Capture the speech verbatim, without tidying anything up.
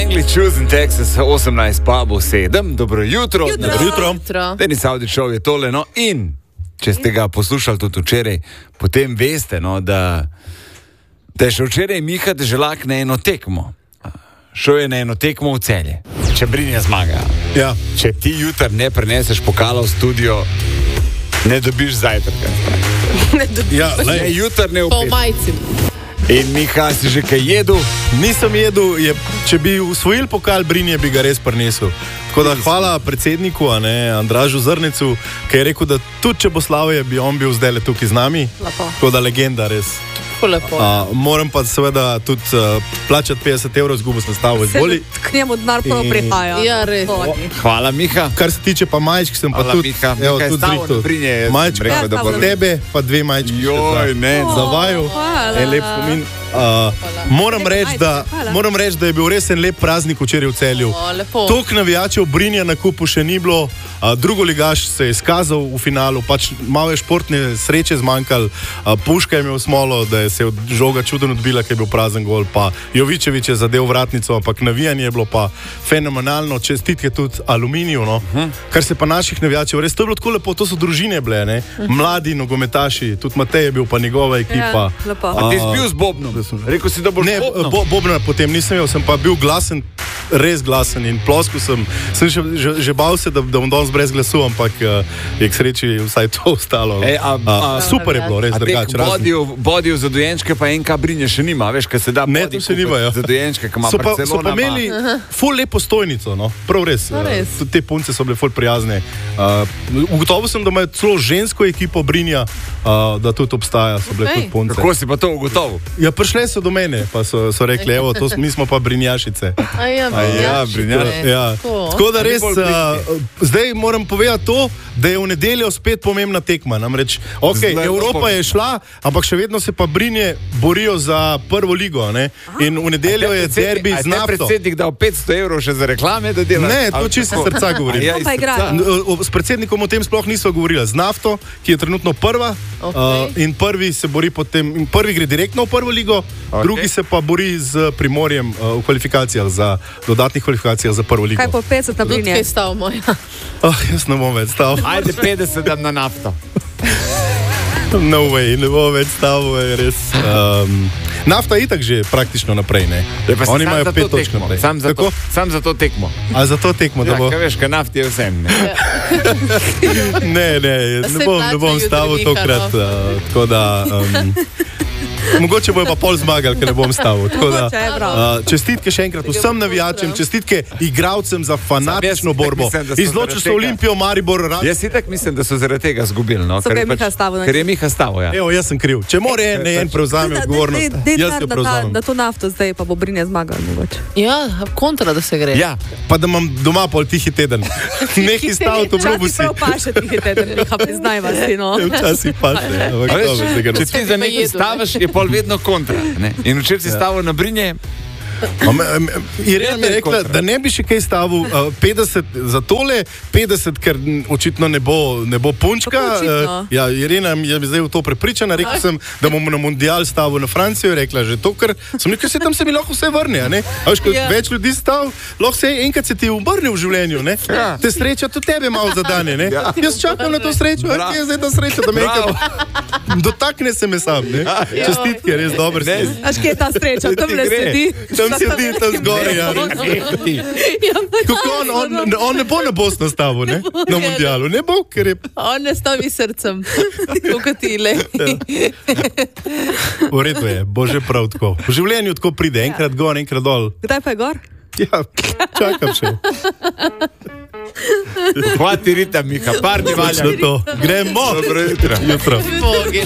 Langley, Choosing Texas, osemnajst pa bo sedem. Dobro jutro. Jutro. Dobro jutro. Denis Audičov je tole, no, in če ste ga poslušali tudi včeraj, potem veste, no, da, da je še včeraj Miha Deželak na eno tekmo. Šel je na eno tekmo v Celje. Če Brinja zmaga. Ja. Če ti jutr ne preneseš pokala v studio, ne dobiš zajtrka. Ne dobiš. Ja, Ne, jutr ne Po upeš. majci. In Miha, si že kaj jedel? Nisem jedel, je, če bi usvojil pokal Brinje, bi ga res prinesel. Tako da hvala predsedniku, a ne, Andražu Zrnecu, ki je rekel, da tudi če bo Slavje, bi on bil zdaj le tukaj z nami. Lepo. Tako da legenda res. Tako lepo. A, moram pa seveda tudi uh, plačati petdeset evrov, zgubo sem stavo izvoli. K njemu denar prvo In- prihaja. Ja, res. Hvala, Miha. Kar se tiče pa majčk, sem pa Hvala, tudi, Miha. evo, Miha je tudi stavo zrihtal. na Brinje, jaz sem Majčka, rekel, da bo- tebe pa dve majčki. še Joj, za- ne. Za vaju. Hvala. En lep spomin. Uh, moram Lepe reči, da, majčke, hvala. moram reči, da je bil res en lep praznik včeraj v Celju. O, lepo. Tok navijačev Brinja na kupu še ni bilo, a, drugo ligaš se je izkazal v finalu, pač malo je športne sreče zmanjkalo, a, Puška je imel smolo, da je se od žoga čudno odbila, ker je bil prazen gol, pa Jovičevič je zadev vratnico, ampak navijanje je bilo pa fenomenalno, čestitke tudi Aluminiju, no. Kar se pa naših navijačev, res to je bilo tako lepo, to so družine bile, ne, mladi nogometaši, tudi Matej je bil, pa njegova ekipa. Ja, lepo. A ti si bil z Bobnom? Rekel si, da boš Ne, Bobnom. bo, Bobna potem nisem imel, sem pa bil glasen, res glasen in ploskal sem. Sem že, že, že bal se, da, da bom danes brez glasu, ampak uh, je k sreči vsaj to ostalo. Ej, a- a- super je bilo, res A drugače. teh razen- bodijev, bodijev za dojenčke pa en ka Brinje še nima, veš, kaj se da Ne, bodi to še kupiti nima, ja. za dojenčke, ki ima So pa, so Barcelona. pa imeli ful lepo stojnico, no? Prav res. No, res. Uh, tudi te punce so bile ful prijazne. Uh, ugotovil sem, da imajo celo žensko ekipo Brinja, uh, da tudi obstaja, so bile Ej. tudi punce. Kako si pa to ugotovil? Ja, prišle so do mene, pa so, so rekli, evo, to, s- mi smo pa Brinjašice. A ja, A ja, Brinjaši. Ja. Tako. Tako da Ni res, bolj uh, zdaj moram povedati to, da je v nedeljo spet pomembna tekma. Namreč, okay, Zdaj Evropa bo- je šla, ampak še vedno se pa Brinje borijo za prvo ligo. Ne? In v nedeljo je derbi z A je nafto. predsednik dal petsto evrov še za reklame, da dela? Ne, to čisto iz srca govorim. A ja, To iz pa igra. srca. N- o- S predsednikom o tem sploh niso govorili. Z nafto, ki je trenutno prva, Ok. uh, in prvi se bori potem, in prvi gre direktno v prvo ligo, Ok. drugi se pa bori z Primorjem uh, v kvalifikacijah za dodatnih kvalifikacijah za prvo ligo. Kaj po petdeset na Tudi Brinje? kaj stav moj. Oh, jaz ne bom več stal. Ajde, petdeset dam na nafto. No way, ne bom več stal, je res. Um, nafta je itak že praktično naprej, ne? Ja, pa si Oni sam imajo za to pet točk tekmo, naprej. Sam za, to, Kako? sam za to tekmo. A za to tekmo, da Ja, bo. kaj veš, kaj nafti je vsem. Ne? Ne, ne, ne se bom, plača ne bom jutri stavil Miha, tokrat. no. Uh, tako da. Um, Mogoče bojo pa pol zmagali, ker ne bom stavil. Tako da, Mogoče, prav. uh, čestitke še enkrat vsem navijačem, čestitke igralcem za fanatično Sam jaz borbo. mislim, da so Izločil zaradi so tega- Olimpijo, Maribor, Rad. Jaz itak mislim, da so zaradi tega zgubili. No? So Ker ga je je Miha stavil, ne? Ker je Miha stavil, ja. Evo, jaz sem kriv. Če mora en, ne en prevzame odgovornost, jaz jo da, prevzamem. da to nafto zdaj pa bo Brinje zmagal mogoče. Ja, kontra, da se gre. Ja, Pa da imam doma pol tihi teden. Nekaj stavil, to obljubil si. Prav paše ti teden, Miha, priznaj vas ti, no. Včasih paše. Ampak a veš, dobro, zdaj ga ne če ti za Pa nekaj jedu, ne? staviš, je pol vedno kontra. Ne? In včeraj si stavil na Brinje, A me- a me- Irena mi je rekla, kontra. da ne bi še kaj stavil uh, petdeset za tole, petdeset, ker m, očitno ne bo, ne bo punčka. Kako očitno? Uh, ja, Irena je zdaj v to prepričana. Rekel sem, da bom na mundial stavil na Francijo. Je rekla že to, ker sem rekel, se tam se mi lahko vse vrne. a ne? A veš, ko Ja. več ljudi stav, lahko se enkrat se ti obrne v življenju. Ne? Ja. Te sreča tudi tebe malo zadane. Ne? Ja. Jaz čakam na to srečo, a Bravo. kje je zdaj ta sreča, da me Bravo. enkrat dotakne se me sam. Ne? Čestitke, res dober si. Ne. Aš kje je ta sreča, tam le gre. sedi. Tam sedi, tam zgoraj. Ja. Ja, Kako on, on, on ne bo na Bosno stavil, ne? Na mundialu, ne bo, ker je On ne stavi srcem, kot ti le. v redu, je, bo že prav tako. V življenju tako pride, enkrat gor, enkrat dol. Kdaj pa je gor? Ja, čakam še. hvati ritem, Miha, par dni valja. Točno to. Gremo. Dobro jutro. Jutro. Bogi.